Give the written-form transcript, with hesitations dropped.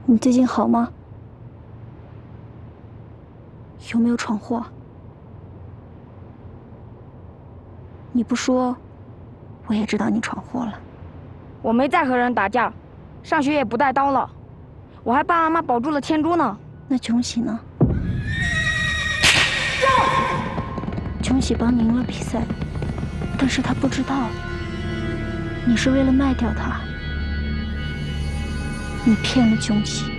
你最近好吗？有没有闯祸？你不说，我也知道你闯祸了。 我没再和人打架，上学也不带刀了，我还帮阿妈保住了天珠呢。 那琼喜呢？琼喜帮你赢了比赛，但是他不知道，你是为了卖掉他，你骗了琼喜。